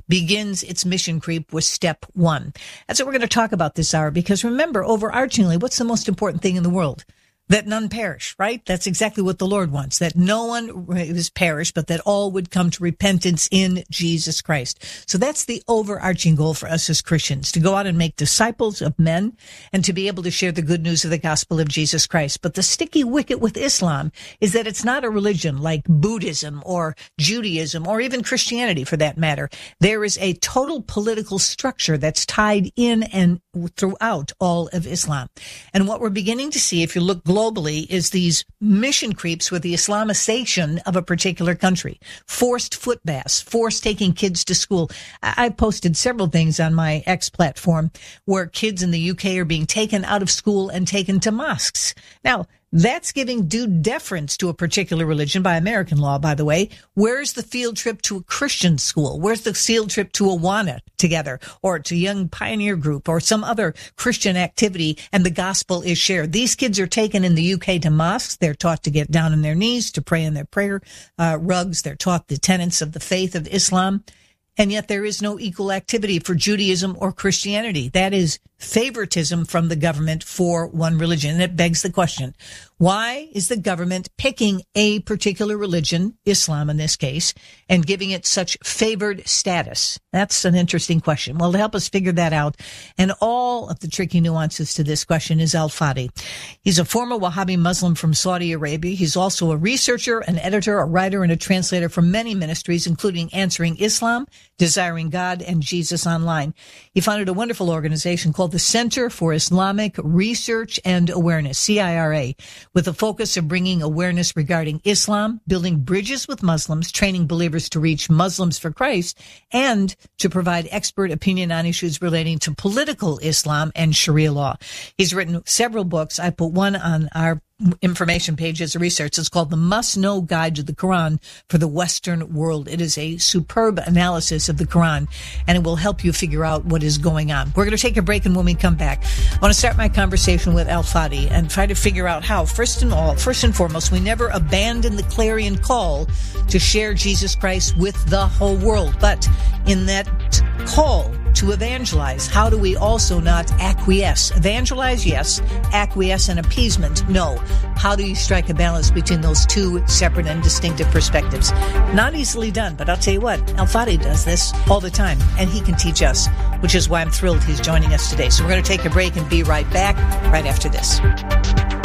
begins its mission creep with step one. That's what we're going to talk about this hour, because remember, overarchingly, what's the most important thing in the world? That none perish, right? That's exactly what the Lord wants, that no one is perish, but that all would come to repentance in Jesus Christ. So that's the overarching goal for us as Christians, to go out and make disciples of men and to be able to share the good news of the gospel of Jesus Christ. But the sticky wicket with Islam is that it's not a religion like Buddhism or Judaism or even Christianity for that matter. There is a total political structure that's tied in and throughout all of Islam. And what we're beginning to see, if you look globally, is these mission creeps with the Islamization of a particular country. Forced foot baths, forced taking kids to school. I posted several things on my X platform where kids in the UK are being taken out of school and taken to mosques. Now, that's giving due deference to a particular religion by American law, by the way. Where's the field trip to a Christian school? Where's the field trip to Awana together, or to Young Pioneer Group, or some other Christian activity, and the gospel is shared? These kids are taken in the UK to mosques. They're taught to get down on their knees, to pray in their prayer rugs. They're taught the tenets of the faith of Islam. And yet there is no equal activity for Judaism or Christianity. That is favoritism from the government for one religion. And it begs the question, why is the government picking a particular religion, Islam in this case, and giving it such favored status? That's an interesting question. Well, to help us figure that out and all of the tricky nuances to this question is Al-Fadi. He's a former Wahhabi Muslim from Saudi Arabia. He's also a researcher, an editor, a writer, and a translator for many ministries, including Answering Islam, Desiring God, and Jesus Online. He founded a wonderful organization called the Center for Islamic Research and Awareness, CIRA, with a focus of bringing awareness regarding Islam, building bridges with Muslims, training believers to reach Muslims for Christ, and to provide expert opinion on issues relating to political Islam and Sharia law. He's written several books. I put one on our information page as a research. It's called The Must-Know Guide to the Quran for the Western World. It is a superb analysis of the Quran, and it will help you figure out what is going on. We're going to take a break, and when we come back, I want to start my conversation with Al-Fadi and try to figure out how, first and foremost, we never abandon the clarion call to share Jesus Christ with the whole world. But in that call to evangelize, how do we also not acquiesce? Evangelize, yes. Acquiesce and appeasement, no. How do you strike a balance between those two separate and distinctive perspectives? Not easily done, but I'll tell you what, Al-Fadi does this all the time, and he can teach us, which is why I'm thrilled he's joining us today. So we're going to take a break and be right back right after this.